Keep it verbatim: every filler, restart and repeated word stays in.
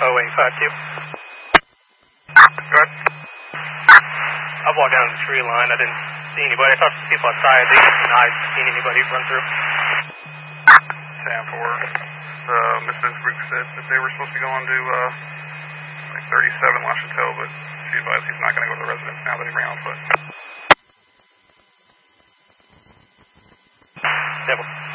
oh eight five two. Go ahead. I walked down the tree line. I didn't see anybody. I talked to people outside. They denied seeing anybody run through. ten four. Uh, Miss Innsbruck said that they were supposed to be going to uh, like thirty-seven La Chateau, but she advised he's not going to go to the residence now that he ran on foot. Devil.